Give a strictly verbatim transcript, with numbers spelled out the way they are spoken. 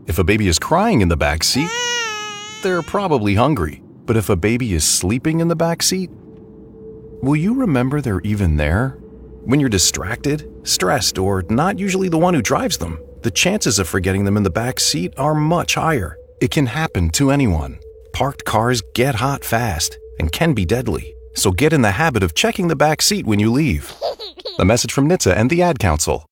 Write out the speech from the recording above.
If a baby is crying in the back seat, they're probably hungry. But if a baby is sleeping in the back seat, will you remember they're even there? When you're distracted, stressed, or not usually the one who drives them, the chances of forgetting them in the back seat are much higher. It can happen to anyone. Parked cars get hot fast and can be deadly. So get in the habit of checking the back seat when you leave. A message from N H T S A and the Ad Council.